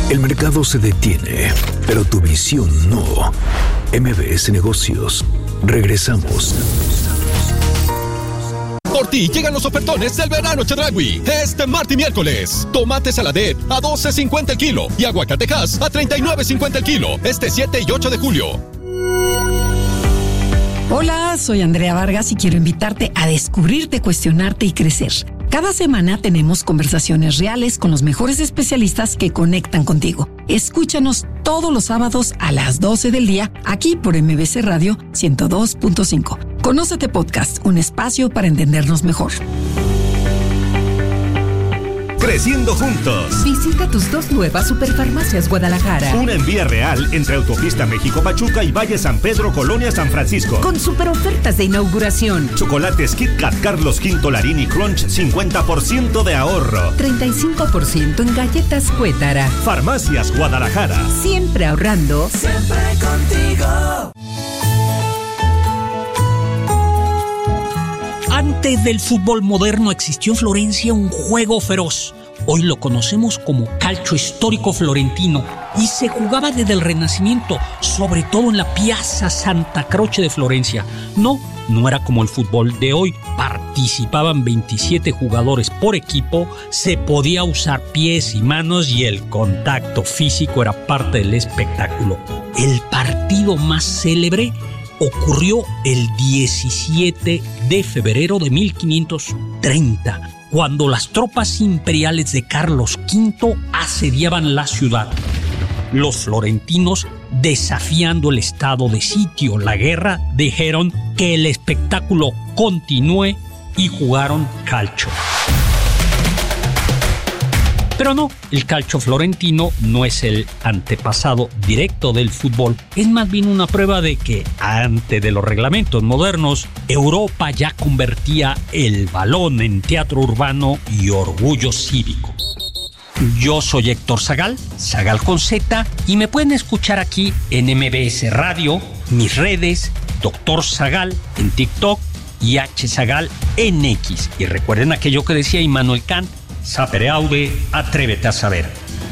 El mercado se detiene, pero tu visión no. MBS Negocios. Regresamos. Por ti llegan los ofertones del verano Chedraui. Este martes y miércoles. Tomate saladet a $12.50 el kilo y aguacatejas a $39.50 el kilo. Este 7 y 8 de julio. Hola, soy Andrea Vargas y quiero invitarte a descubrirte, cuestionarte y crecer. Cada semana tenemos conversaciones reales con los mejores especialistas que conectan contigo. Escúchanos todos los sábados a las 12 del día, aquí por MBC Radio 102.5. Conócete Podcast, un espacio para entendernos mejor. Creciendo juntos. Visita tus 2 nuevas Superfarmacias Guadalajara. Una en Vía Real, entre Autopista México-Pachuca y Valle San Pedro, Colonia San Francisco. Con super ofertas de inauguración. Chocolates Kit Kat Carlos V Larini Crunch, 50% de ahorro. 35% en galletas Cuétara. Farmacias Guadalajara. Siempre ahorrando. Siempre contigo. Antes del fútbol moderno existió en Florencia un juego feroz. Hoy lo conocemos como calcio histórico florentino y se jugaba desde el Renacimiento, sobre todo en la Piazza Santa Croce de Florencia. No era como el fútbol de hoy. Participaban 27 jugadores por equipo, se podía usar pies y manos y el contacto físico era parte del espectáculo. El partido más célebre ocurrió el 17 de febrero de 1530, cuando las tropas imperiales de Carlos V asediaban la ciudad. Los florentinos, desafiando el estado de sitio, la guerra, dijeron que el espectáculo continúe y jugaron calcio. Pero no, el calcio florentino no es el antepasado directo del fútbol. Es más bien una prueba de que, antes de los reglamentos modernos, Europa ya convertía el balón en teatro urbano y orgullo cívico. Yo soy Héctor Zagal, Zagal con Z, y me pueden escuchar aquí en MBS Radio, mis redes, Dr. Zagal en TikTok y H. Zagal en X. Y recuerden aquello que decía Immanuel Kant: sapere aude, atrévete a saber.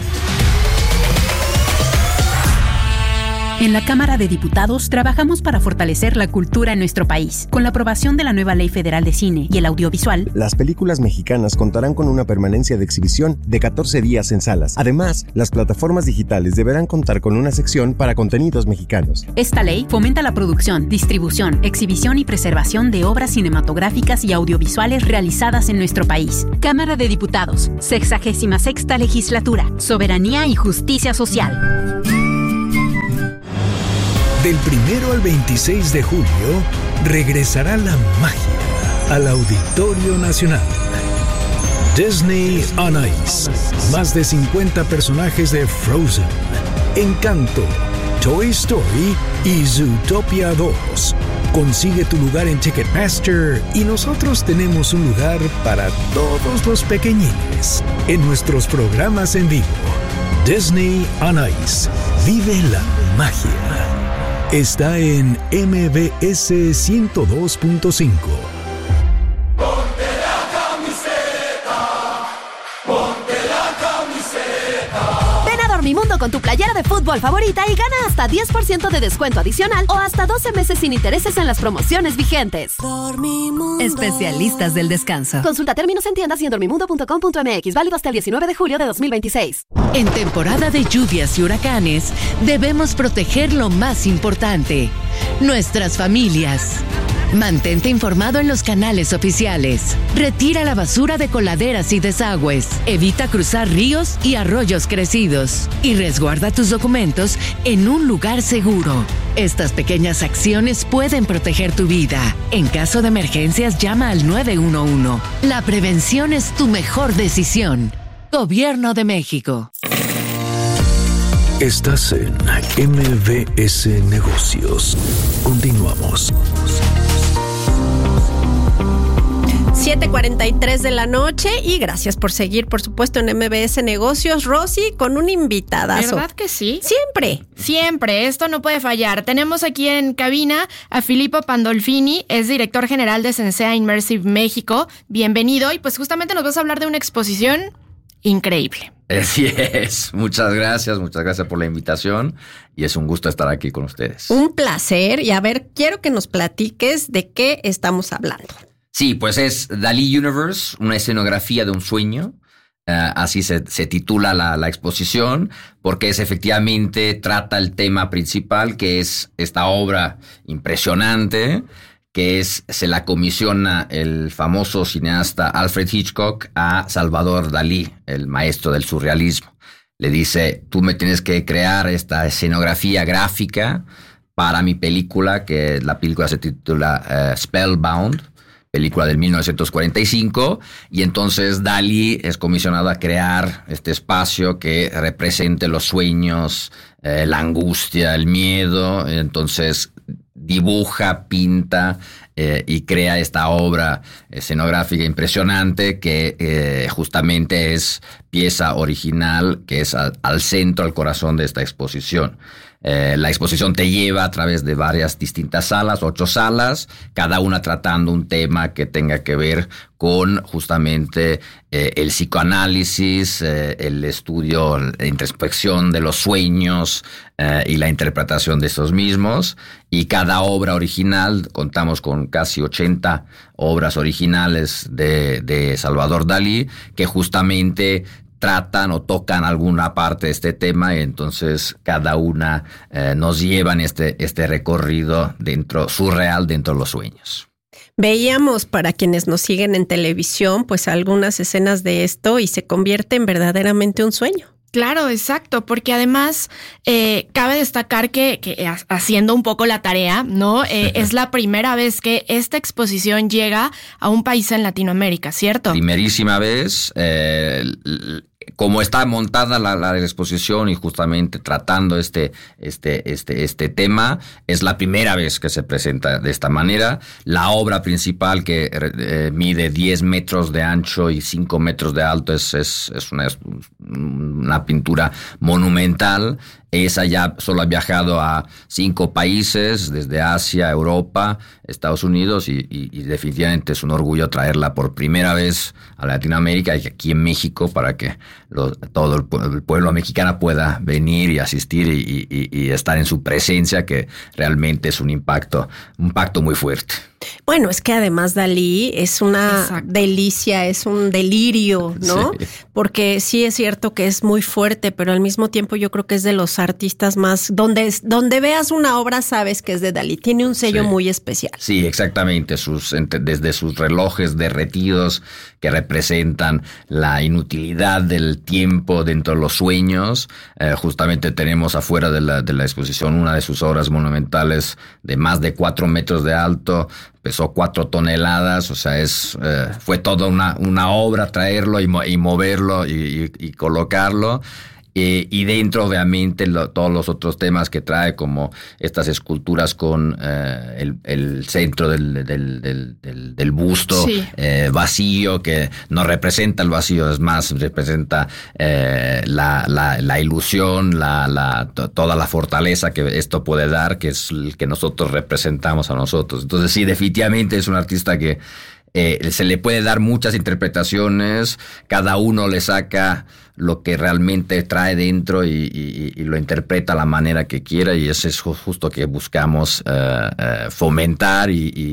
En la Cámara de Diputados trabajamos para fortalecer la cultura en nuestro país. Con la aprobación de la nueva Ley Federal de Cine y el Audiovisual, las películas mexicanas contarán con una permanencia de exhibición de 14 días en salas. Además, las plataformas digitales deberán contar con una sección para contenidos mexicanos. Esta ley fomenta la producción, distribución, exhibición y preservación de obras cinematográficas y audiovisuales realizadas en nuestro país. Cámara de Diputados, 66ª Legislatura, Soberanía y Justicia Social. Del 1 al 26 de julio, regresará la magia al Auditorio Nacional. Disney on Ice. Más de 50 personajes de Frozen, Encanto, Toy Story y Zootopia 2. Consigue tu lugar en Ticketmaster y nosotros tenemos un lugar para todos los pequeñines en nuestros programas en vivo. Disney on Ice. Vive la magia. Está en MBS 102.5. Ven a Dormimundo con tu playera de fútbol favorita y gana hasta 10% de descuento adicional o hasta 12 meses sin intereses en las promociones vigentes. Dormimundo. Especialistas del descanso. Consulta términos en tiendas y en dormimundo.com.mx. Válido hasta el 19 de julio de 2026. En temporada de lluvias y huracanes, debemos proteger lo más importante: nuestras familias. Mantente informado en los canales oficiales. Retira la basura de coladeras y desagües. Evita cruzar ríos y arroyos crecidos. Y resguarda tus documentos en un lugar seguro. Estas pequeñas acciones pueden proteger tu vida. En caso de emergencias, llama al 911. La prevención es tu mejor decisión. Gobierno de México. Estás en MBS Negocios. Continuamos. 7:43 de la noche y gracias por seguir, por supuesto, en MBS Negocios. Rosy, con un invitadazo. ¿Verdad que sí? Siempre, esto no puede fallar. Tenemos aquí en cabina a Filippo Pandolfini, es director general de Sensea Immersive México. Bienvenido, y pues justamente nos vas a hablar de una exposición increíble. Así es. Muchas gracias por la invitación y es un gusto estar aquí con ustedes. Un placer. Y a ver, quiero que nos platiques de qué estamos hablando. Sí, pues es Dalí Universe, una escenografía de un sueño. Así se titula la exposición, porque efectivamente trata el tema principal, que es esta obra impresionante, que se la comisiona el famoso cineasta Alfred Hitchcock a Salvador Dalí, el maestro del surrealismo. Le dice, tú me tienes que crear esta escenografía gráfica para mi película, que la película se titula Spellbound, película del 1945, y entonces Dalí es comisionado a crear este espacio que represente los sueños, la angustia, el miedo. Entonces dibuja, pinta y crea esta obra escenográfica impresionante que justamente es pieza original, que es al centro, al corazón de esta exposición. La exposición te lleva a través de varias distintas salas, 8 salas, cada una tratando un tema que tenga que ver con justamente el psicoanálisis, el estudio, la introspección de los sueños y la interpretación de esos mismos. Y cada obra original, contamos con casi 80 obras originales de Salvador Dalí, que justamente tratan o tocan alguna parte de este tema, y entonces cada una nos lleva en este recorrido surreal dentro de los sueños. Veíamos, para quienes nos siguen en televisión, pues algunas escenas de esto y se convierte en verdaderamente un sueño. Claro, exacto, porque además cabe destacar que haciendo un poco la tarea, ¿no? Es la primera vez que esta exposición llega a un país en Latinoamérica, ¿cierto? Primerísima vez. Como está montada la exposición y justamente tratando este tema, es la primera vez que se presenta de esta manera. La obra principal, que mide 10 metros de ancho y 5 metros de alto, es una pintura monumental. Esa ya solo ha viajado a 5 países, desde Asia, Europa, Estados Unidos, y definitivamente es un orgullo traerla por primera vez a Latinoamérica y aquí en México, para que todo el pueblo mexicano pueda venir y asistir y estar en su presencia, que realmente es un impacto muy fuerte. Bueno, es que además Dalí es una delicia, es un delirio, ¿no? Sí. Porque sí es cierto que es muy fuerte, pero al mismo tiempo yo creo que es de los artistas más... Donde veas una obra sabes que es de Dalí. Tiene un sello muy especial. Sí, exactamente. Desde sus relojes derretidos que representan la inutilidad del tiempo dentro de los sueños. Justamente tenemos afuera de la exposición una de sus obras monumentales de más de 4 metros de alto. Pesó 4 toneladas, o sea, fue toda una obra traerlo y moverlo y colocarlo. Y dentro, obviamente, todos los otros temas que trae, como estas esculturas con el centro del busto vacío, que no representa el vacío, es más, representa la ilusión, toda la fortaleza que esto puede dar, que es el que nosotros representamos a nosotros. Entonces, sí, definitivamente es un artista que se le puede dar muchas interpretaciones, cada uno le saca lo que realmente trae dentro y lo interpreta a la manera que quiera, y eso es justo que buscamos fomentar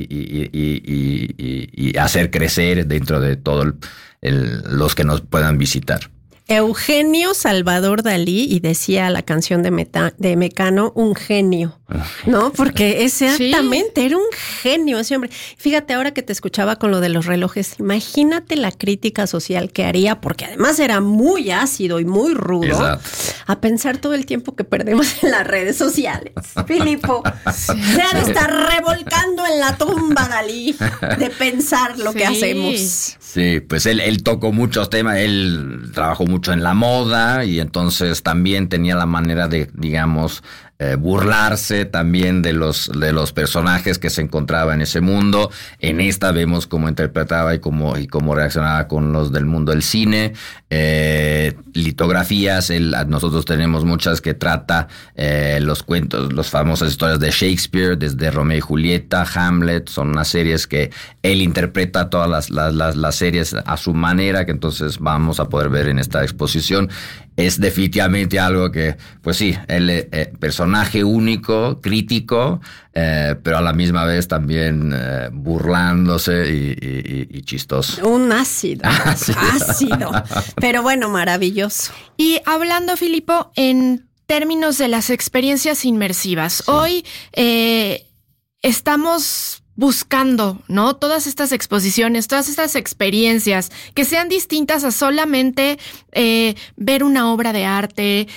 y hacer crecer dentro de todos los que nos puedan visitar. Eugenio Salvador Dalí, y decía la canción de Mecano, un genio, ¿no? Porque exactamente, era un genio ese hombre. Fíjate, ahora que te escuchaba con lo de los relojes, imagínate la crítica social que haría, porque además era muy ácido y muy rudo. Exacto. A pensar todo el tiempo que perdemos en las redes sociales. Filipo, se ha de estar revolcando en la tumba, Dalí, de pensar lo que hacemos. Sí, pues él tocó muchos temas, él trabajó mucho en la moda, y entonces también tenía la manera de, digamos, burlarse también de los personajes que se encontraba en ese mundo. En esta vemos cómo interpretaba y cómo reaccionaba con los del mundo del cine. Litografías, nosotros tenemos muchas que trata los cuentos, las famosas historias de Shakespeare, desde Romeo y Julieta, Hamlet. Son unas series que él interpreta todas las series a su manera, que entonces vamos a poder ver en esta exposición. Es definitivamente algo que, pues sí, el personaje único, crítico, pero a la misma vez también burlándose y chistoso. Un ácido. Ácido. Pero bueno, maravilloso. Y hablando, Filippo, en términos de las experiencias inmersivas, sí. Hoy estamos buscando, ¿no? Todas estas exposiciones, todas estas experiencias que sean distintas a solamente ver una obra de arte,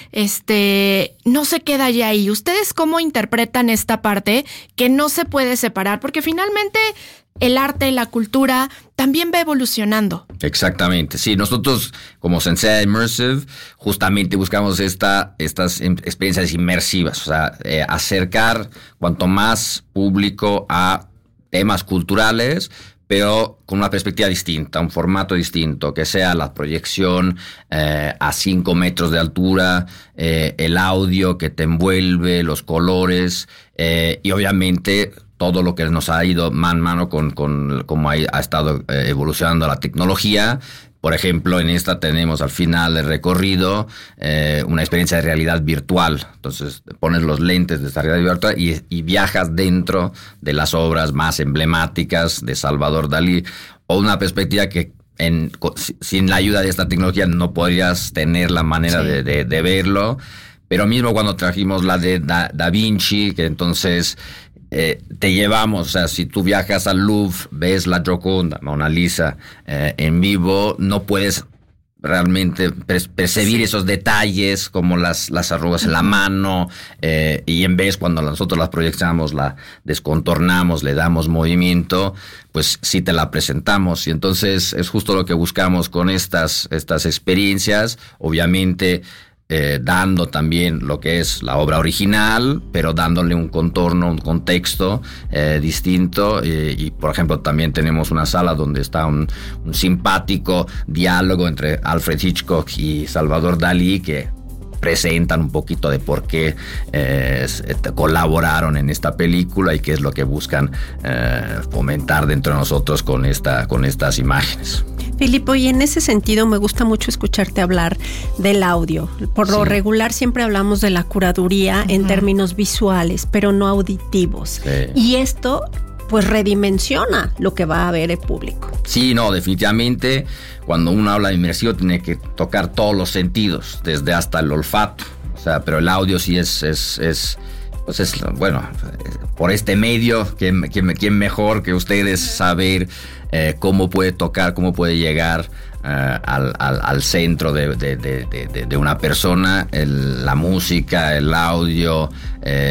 no se queda ya ahí. ¿Ustedes cómo interpretan esta parte que no se puede separar? Porque finalmente el arte, la cultura también va evolucionando. Exactamente. Sí, nosotros como Sensea Immersive justamente buscamos estas experiencias inmersivas, o sea, acercar cuanto más público a temas culturales, pero con una perspectiva distinta, un formato distinto, que sea la proyección a 5 metros de altura, el audio que te envuelve, los colores, y obviamente todo lo que nos ha ido mano a mano con cómo ha estado evolucionando la tecnología. Por ejemplo, en esta tenemos al final del recorrido una experiencia de realidad virtual. Entonces, pones los lentes de esta realidad virtual y viajas dentro de las obras más emblemáticas de Salvador Dalí, o una perspectiva que sin la ayuda de esta tecnología no podrías tener la manera de verlo. Pero mismo cuando trajimos la de Da Vinci, que entonces te llevamos, o sea, si tú viajas al Louvre, ves la Gioconda, Mona Lisa en vivo, no puedes realmente percibir esos detalles como las arrugas en la mano, y en vez cuando nosotros las proyectamos, la descontornamos, le damos movimiento, pues sí te la presentamos. Y entonces es justo lo que buscamos con estas experiencias, obviamente dando también lo que es la obra original, pero dándole un contorno, un contexto distinto. Y por ejemplo, también tenemos una sala donde está un simpático diálogo entre Alfred Hitchcock y Salvador Dalí, que presentan un poquito de por qué colaboraron en esta película y qué es lo que buscan fomentar dentro de nosotros con estas imágenes. Filippo, y en ese sentido me gusta mucho escucharte hablar del audio. Por lo regular siempre hablamos de la curaduría en términos visuales, pero no auditivos. Sí. Y esto pues redimensiona lo que va a ver el público. Sí, no, definitivamente cuando uno habla de inmersivo tiene que tocar todos los sentidos, desde hasta el olfato. O sea, pero el audio sí es bueno, por este medio, ¿quién mejor que ustedes saber cómo puede tocar, cómo puede llegar al centro de una persona, la música, el audio,